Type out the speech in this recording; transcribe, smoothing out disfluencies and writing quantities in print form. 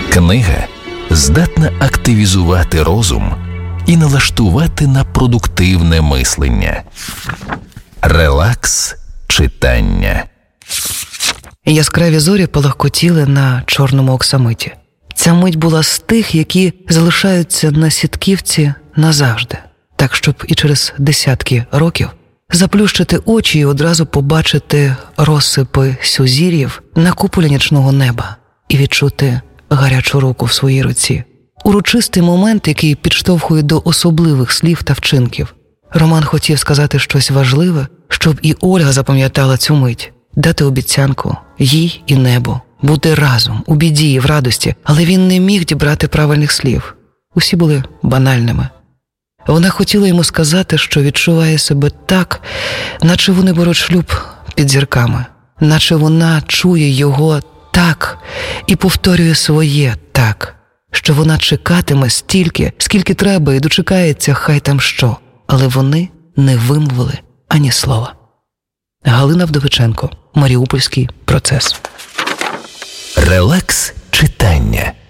Книга здатна активізувати розум і налаштувати на продуктивне мислення. Релакс читання. Яскраві зорі полагкотіли на чорному оксамиті. Ця мить була з тих, які залишаються на Сітківці назавжди, так щоб і через десятки років заплющити очі і одразу побачити розсипи сузір'їв на куполі нічного неба і відчути гарячу руку в своїй руці. Урочистий момент, який підштовхує до особливих слів та вчинків. Роман хотів сказати щось важливе, щоб і Ольга запам'ятала цю мить, дати обіцянку їй і небу, бути разом, у біді і в радості, але він не міг дібрати правильних слів. Усі були банальними. Вона хотіла йому сказати, що відчуває себе так, наче вони беруть шлюб під зірками, наче вона чує його так і повторює своє так, що вона чекатиме стільки, скільки треба, і дочекається хай там що. Але вони не вимовили ані слова. Галина Вдовиченко. Маріупольський процес. Релакс читання.